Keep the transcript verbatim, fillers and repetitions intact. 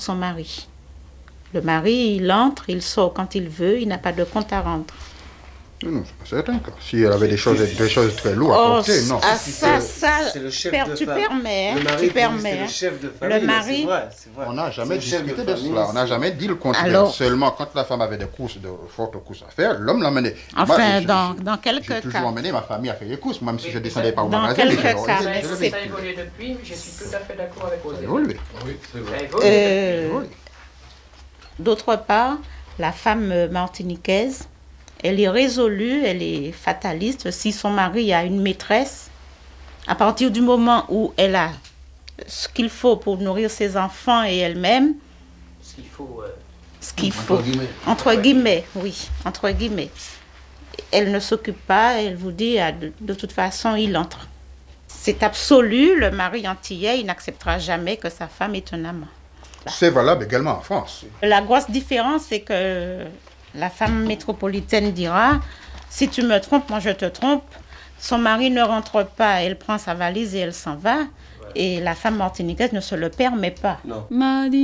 que son mari. Le mari, il entre, il sort quand il veut, il n'a pas de compte à rendre. Non, c'est pas certain. Si elle avait des choses, des choses très lourdes Oh, à porter, non. Ah, Si, ça, c'est- ça, c'est le chef per- de tu famille. permets, hein, Le mari, tu pour lui, permets. c'est le hein. chef de famille. Le mari, c'est vrai, c'est vrai. On n'a jamais C'est le chef discuté de de, famille, cela. On n'a c'est- jamais dit le contraire. Alors- Seulement, quand la femme avait des courses, de fortes courses à faire, l'homme l'emmenait. Enfin, j'ai- dans, j'ai- dans quelques J'ai toujours cas. emmené ma famille à faire les courses, même si Oui, je ne mais descendais ça- pas au dans magasin. quelques mais je- cas, je- Ça, je- ça, je- ça a évolué depuis, mais je suis tout à fait d'accord avec vous. Ça a évolué. Oui, c'est Ça vrai. a évolué Euh, depuis. Oui. D'autre part, la femme euh, martiniquaise, elle est résolue, elle est fataliste. Si son mari a une maîtresse, à partir du moment où elle a ce qu'il faut pour nourrir ses enfants et elle-même, Ce qu'il faut. euh, ce qu'il Entre faut, guillemets. entre guillemets, oui, entre guillemets, elle ne s'occupe pas, elle vous dit, ah, de, de toute façon, il entre. C'est absolu, le mari antillais, il n'acceptera jamais que sa femme est un amant. C'est valable également en France. La grosse différence, c'est que la femme métropolitaine dira, si tu me trompes, moi je te trompe. Son mari ne rentre pas, elle prend sa valise et elle s'en va. Et la femme martiniquaise ne se le permet pas. Non. M'a dit